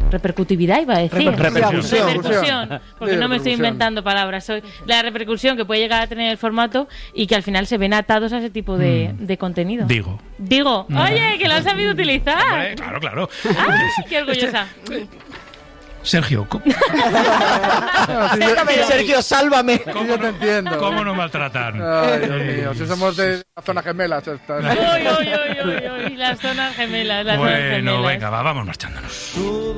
repercutividad, iba a decir. Repercusión. Porque no me estoy inventando palabras. La repercusión que puede llegar a tener el formato y que al final se ven atados a ese tipo de contenido. Digo, oye, que lo han sabido utilizar. Hombre, claro. ¡Ay, qué orgullosa! Sergio, Sergio, sálvame. Yo te entiendo. ¿Cómo nos maltratan? Ay, Dios mío, si somos de las zonas gemelas. Uy, las zonas gemelas. Bueno, venga, vamos marchándonos.